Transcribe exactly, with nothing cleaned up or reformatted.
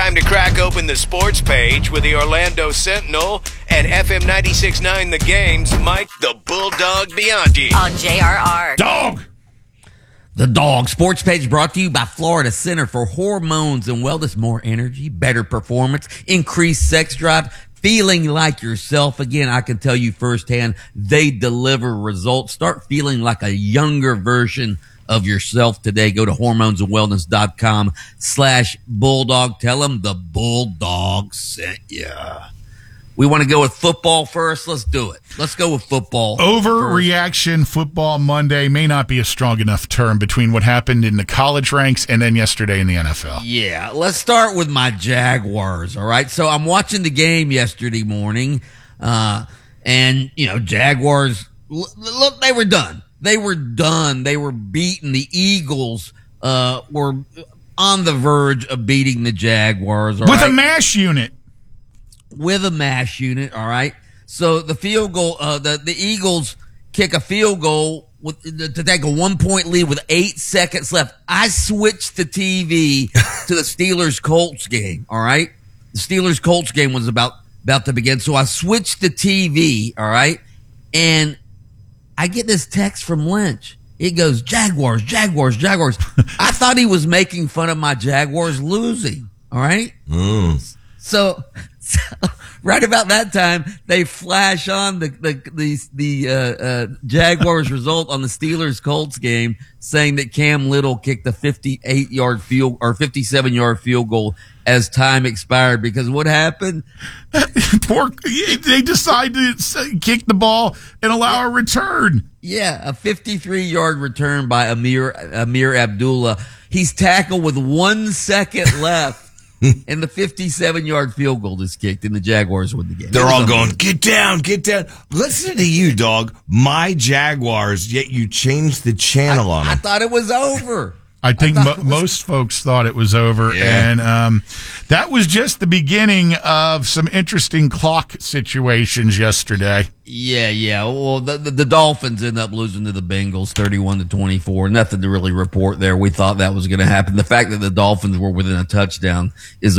time to crack open the sports page with the Orlando Sentinel and F M ninety-six point nine The Game's Mike the Bulldog Bianchi. On J R R. Dog! The Dog Sports Page brought to you by Florida Center for Hormones and Wellness. More energy, better performance, increased sex drive, feeling like yourself. Again, I can tell you firsthand, they deliver results. Start feeling like a younger version of yourself today. Go to hormonesandwellness.com slash bulldog. Tell them the Bulldog sent you. We want to go with football first. Let's do it. Let's go with football. Overreaction Football Monday may not be a strong enough term between what happened in the college ranks and then yesterday in the N F L. Yeah, let's start with my Jaguars, all right? So I'm watching the game yesterday morning, uh, and, you know, Jaguars, look, they were done. They were done. They were beaten. The Eagles uh, were on the verge of beating the Jaguars. All With right? a MASH unit. With a MASH unit, all right? So the field goal, uh, the, the Eagles kick a field goal with, to take a one-point lead with eight seconds left. I switched the T V to the Steelers-Colts game, all right? The Steelers-Colts game was about, about to begin. So I switched the T V, all right? And I get this text from Lynch. It goes, Jaguars, Jaguars, Jaguars. I thought he was making fun of my Jaguars losing, all right? Mm. So, so right about that time, they flash on the the the, the uh, uh, Jaguars result on the Steelers-Colts game, saying that Cam Little kicked a fifty-eight yard field or fifty-seven yard field goal as time expired. Because what happened? Poor, they decided to kick the ball and allow a return. Yeah, a fifty-three yard return by Amir Amir Abdullah. He's tackled with one second left. And the fifty-seven yard field goal is kicked, and the Jaguars win the game. They're all going, get down, get down. Listen to you, dog. My Jaguars, yet you changed the channel I, on I them. thought it was over. I think I mo- was- most folks thought it was over, Yeah. and um, that was just the beginning of some interesting clock situations yesterday. Yeah, yeah. Well, the, the, the Dolphins end up losing to the Bengals thirty-one to twenty-four. Nothing to really report there. We thought that was going to happen. The fact that the Dolphins were within a touchdown is